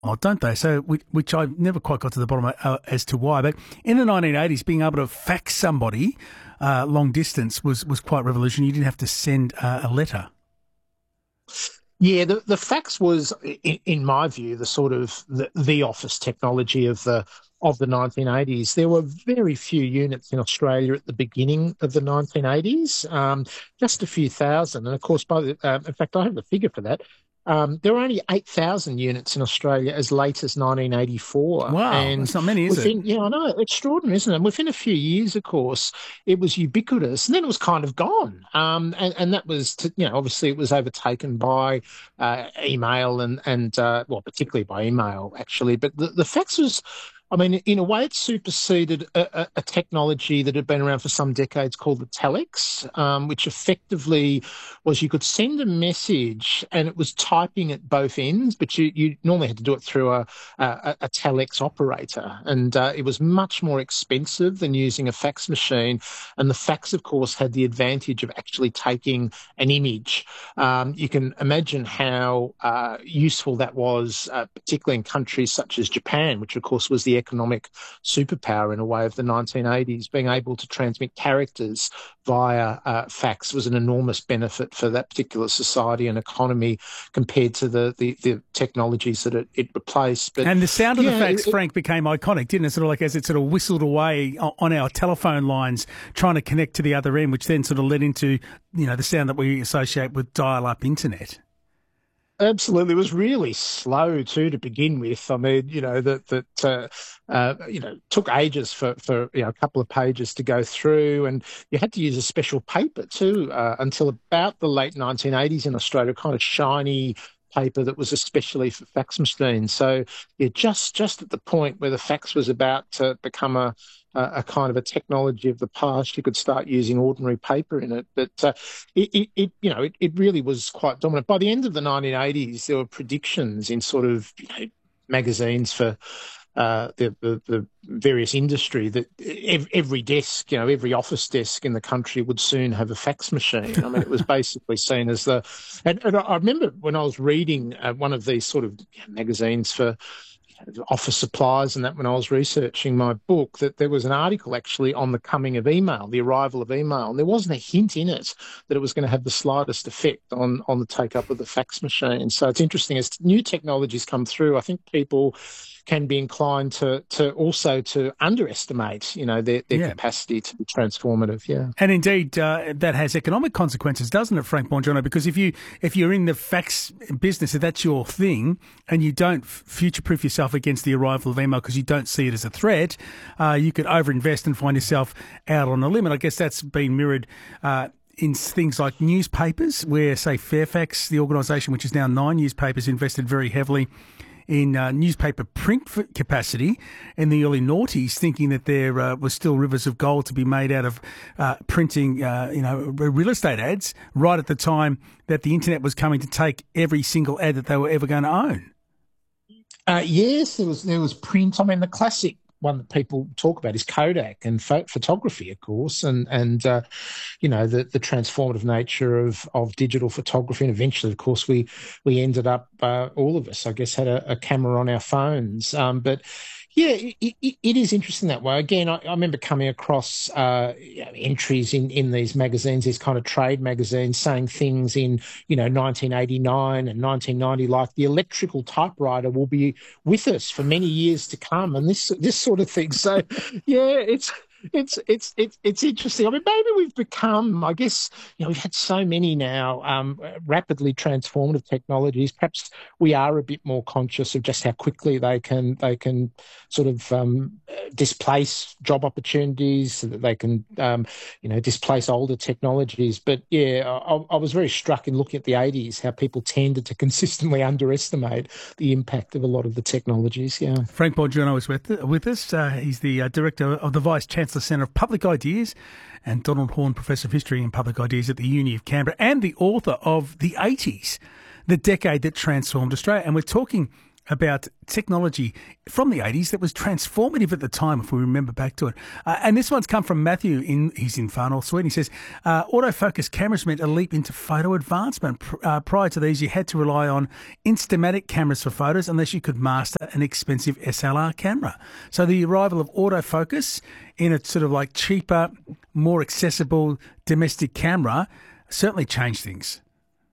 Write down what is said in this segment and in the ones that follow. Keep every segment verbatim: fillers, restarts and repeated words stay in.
Oh, don't they? So, which, which I never quite got to the bottom of, uh, as to why. But in the nineteen eighties, being able to fax somebody uh, long distance was, was quite revolutionary. You didn't have to send uh, a letter. Yeah, the, the fax was, in, in my view, the sort of the, the office technology of the of the nineteen eighties. There were very few units in Australia at the beginning of the nineteen eighties, um, just a few thousand. And of course, by the, uh, in fact, I have the figure for that. Um, there were only eight thousand units in Australia as late as nineteen eighty-four. Wow, And that's not many, is it? within, yeah, I know, extraordinary, isn't it? And within a few years, of course, it was ubiquitous, and then it was kind of gone. Um, and, and that was, to, you know, obviously it was overtaken by uh, email and, and uh, well, particularly by email, actually. But the, the fax was, I mean, in a way, it superseded a, a, a technology that had been around for some decades called the telex, um, which effectively was you could send a message and it was typing at both ends, but you, you normally had to do it through a, a, a telex operator. And uh, it was much more expensive than using a fax machine. And the fax, of course, had the advantage of actually taking an image. Um, you can imagine how uh, useful that was, uh, particularly in countries such as Japan, which, of course, was the economic superpower in a way of the nineteen eighties. Being able to transmit characters via uh, fax was an enormous benefit for that particular society and economy compared to the, the, the technologies that it, it replaced. But and the sound of yeah, the fax, it, Frank, became iconic, didn't it? Sort of like as it sort of whistled away on our telephone lines, trying to connect to the other end, which then sort of led into, you know, the sound that we associate with dial-up internet. Absolutely. It was really slow too to begin with. I mean, you know, that, that, uh, uh, you know, took ages for, for, you know, a couple of pages to go through, and you had to use a special paper too, uh, until about the late nineteen eighties in Australia, kind of shiny paper that was especially for fax machines. So yeah, just, just at the point where the fax was about to become a, a kind of a technology of the past, you could start using ordinary paper in it. But uh, it, it, it, you know, it, it really was quite dominant. By the end of the nineteen eighties, there were predictions in sort of, you know, magazines for uh, the, the, the various industry that every desk, you know, every office desk in the country would soon have a fax machine. I mean, it was basically seen as the. And, and I remember when I was reading uh, one of these sort of magazines for office supplies and that when I was researching my book, that there was an article actually on the coming of email, the arrival of email, and there wasn't a hint in it that it was going to have the slightest effect on, on the take-up of the fax machine. So it's interesting, as new technologies come through, I think people can be inclined to to also to underestimate, you know, their, their yeah. capacity to be transformative. Yeah, and indeed uh, that has economic consequences, doesn't it, Frank Bongiorno? Because if you if you're in the fax business, if that's your thing, and you don't future-proof yourself against the arrival of email because you don't see it as a threat, uh, you could overinvest and find yourself out on a limb. And I guess that's been mirrored Uh, in things like newspapers, where, say, Fairfax, the organisation which is now nine newspapers, invested very heavily in uh, newspaper print capacity in the early noughties, thinking that there uh, was still rivers of gold to be made out of uh, printing, uh, you know, real estate ads, right at the time that the internet was coming to take every single ad that they were ever going to own. Uh, yes, there was there was print. I mean, the classic one that people talk about is Kodak and pho- photography, of course, and and uh, you know the the transformative nature of of digital photography, and eventually, of course, we we ended up uh, all of us, I guess, had a, a camera on our phones, um, but. Yeah, it, it, it is interesting that way. Again, I, I remember coming across uh, you know, entries in, in these magazines, these kind of trade magazines, saying things in, you know, nineteen eighty-nine and nineteen ninety, like the electrical typewriter will be with us for many years to come, and this this sort of thing. So, yeah, it's. It's it's it's it's interesting. I mean, maybe we've become, I guess, you know, we've had so many now um, rapidly transformative technologies. Perhaps we are a bit more conscious of just how quickly they can they can sort of um, displace job opportunities, so that they can um, you know displace older technologies. But yeah, I, I was very struck in looking at the eighties how people tended to consistently underestimate the impact of a lot of the technologies. Yeah, Frank Bongiorno is with with us. Uh, he's the uh, director of the Vice Chancellor Centre of Public Ideas, and Donald Horne, Professor of History and Public Ideas at the Uni of Canberra, and the author of The eighties, the decade that transformed Australia. And we're talking about technology from the eighties that was transformative at the time, if we remember back to it. Uh, and this one's come from Matthew. In He's in Farnall, Sweden. He says, uh, autofocus cameras meant a leap into photo advancement. Uh, prior to these, you had to rely on Instamatic cameras for photos unless you could master an expensive S L R camera. So the arrival of autofocus in a sort of like cheaper, more accessible domestic camera certainly changed things.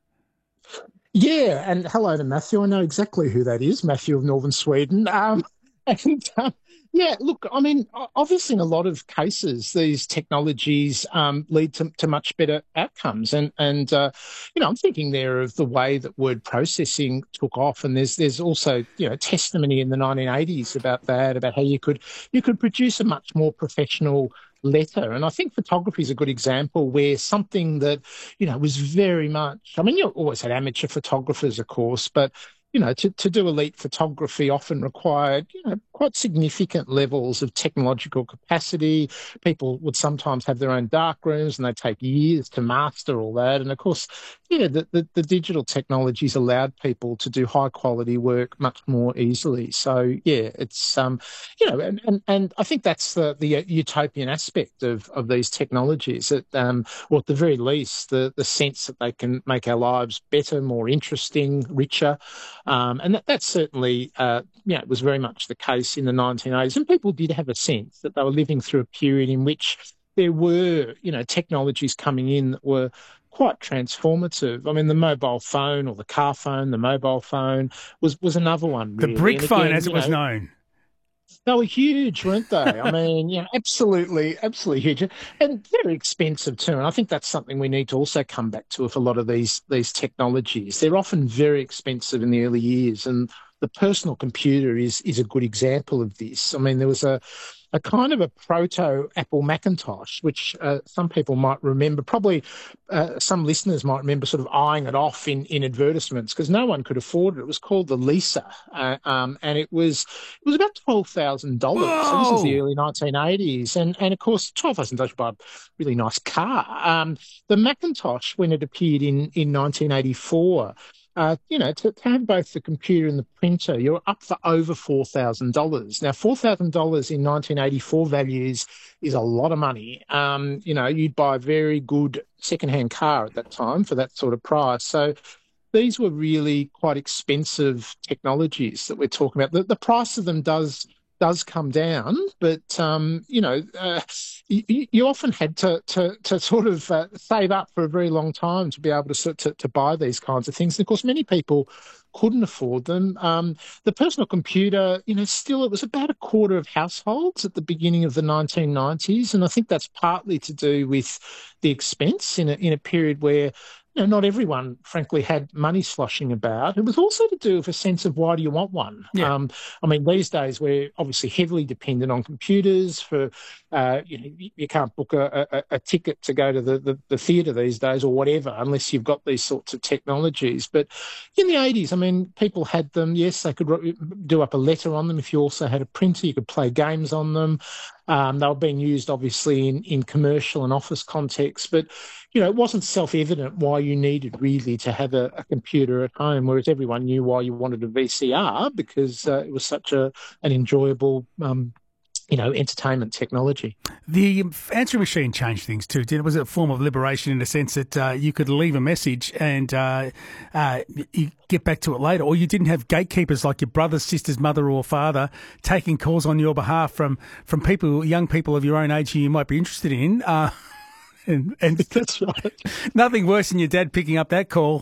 Yeah, and hello to Matthew. I know exactly who that is, Matthew of Northern Sweden. Um, and um, yeah, look, I mean, obviously in a lot of cases, these technologies um, lead to, to much better outcomes. And, and uh, you know, I'm thinking there of the way that word processing took off. And there's there's also, you know, testimony in the nineteen eighties about that, about how you could you could produce a much more professional letter. And I think photography is a good example where something that, you know, was very much, I mean, you always had amateur photographers, of course, but, you know, to, to do elite photography often required, you know, quite significant levels of technological capacity. People would sometimes have their own dark rooms and they take years to master all that. And of course, yeah, the, the, the digital technologies allowed people to do high quality work much more easily. So yeah, it's, um, you know, and, and, and I think that's the, the utopian aspect of, of these technologies, that, um, or at the very least, the, the sense that they can make our lives better, more interesting, richer. Um, and that, that certainly, uh, you know, was very much the case in the nineteen eighties. And people did have a sense that they were living through a period in which there were, you know, technologies coming in that were quite transformative. I mean, the mobile phone or the car phone, the mobile phone was, was another one. Really. The brick and phone, again, as it was know, known. They were huge, weren't they? I mean, yeah, absolutely, absolutely huge, and very expensive too. And I think that's something we need to also come back to with a lot of these these technologies. They're often very expensive in the early years, and the personal computer is is a good example of this. I mean, there was a a kind of a proto Apple Macintosh, which uh, some people might remember. Probably uh, some listeners might remember sort of eyeing it off in, in advertisements because no one could afford it. It was called the Lisa, uh, um, and it was it was about twelve thousand dollars. So this is the early nineteen eighties, and and of course twelve thousand dollars buy a really nice car. Um, the Macintosh, when it appeared in in nineteen eighty-four. Uh, you know, to, to have both the computer and the printer, you're up for over four thousand dollars. Now, four thousand dollars in nineteen eighty-four values is a lot of money. Um, you know, you'd buy a very good second-hand car at that time for that sort of price. So these were really quite expensive technologies that we're talking about. The, the price of them does does come down, but, um, you know, uh, you, you often had to, to, to sort of uh, save up for a very long time to be able to, to, to buy these kinds of things. And, of course, many people couldn't afford them. Um, the personal computer, you know, still it was about a quarter of households at the beginning of the nineteen nineties, and I think that's partly to do with the expense in a, in a period where, you know, not everyone, frankly, had money sloshing about. It was also to do with a sense of why do you want one? Yeah. Um, I mean, these days we're obviously heavily dependent on computers for, uh, you know, you, you can't book a, a, a ticket to go to the, the, the theatre these days or whatever unless you've got these sorts of technologies. But in the eighties, I mean, people had them. Yes, they could do up a letter on them. If you also had a printer, you could play games on them. Um, they were being used, obviously, in, in commercial and office contexts. But, you know, it wasn't self-evident why you needed really to have a, a computer at home, whereas everyone knew why you wanted a V C R because uh, it was such a an enjoyable um you know, entertainment technology. The answering machine changed things too, didn't it? Was a form of liberation in the sense that uh, you could leave a message and uh, uh, you get back to it later, or you didn't have gatekeepers like your brother, sister's mother or father taking calls on your behalf from, from people, young people of your own age who you might be interested in. Uh, And, and that's right. Nothing worse than your dad picking up that call.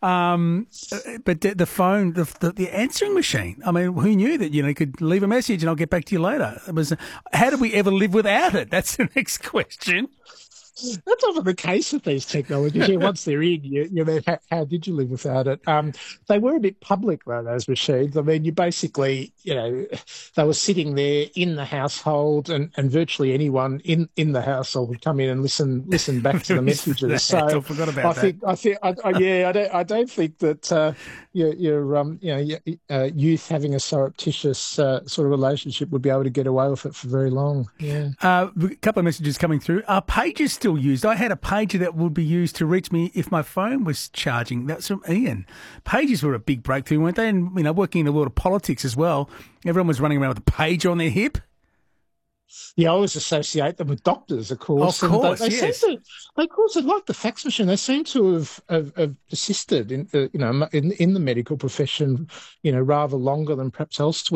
Um, but the, the phone, the, the the answering machine. I mean, who knew that, you know, you could leave a message and I'll get back to you later? It was. How did we ever live without it? That's the next question. That's often the case with these technologies. Yeah, once they're in, you, you know, how, how did you live without it? Um, they were a bit public, though, those machines. I mean, you basically, you know, they were sitting there in the household, and, and virtually anyone in, in the household would come in and listen listen back to the messages. So I forgot about I that. think, I think, I, I, yeah, I don't, I don't think that uh, your, your, um, you know, your, uh, youth having a surreptitious uh, sort of relationship would be able to get away with it for very long. Yeah. Uh, a couple of messages coming through. Are pages still still used. I had a pager that would be used to reach me if my phone was charging. That's from Ian. Pagers were a big breakthrough, weren't they? And, you know, working in the world of politics as well, everyone was running around with a pager on their hip. Yeah, I always associate them with doctors, of course. Of course, and they, they yes. seem to, they, of course, like the fax machine, they seem to have, have, have persisted in, the, you know, in, in the medical profession, you know, rather longer than perhaps elsewhere.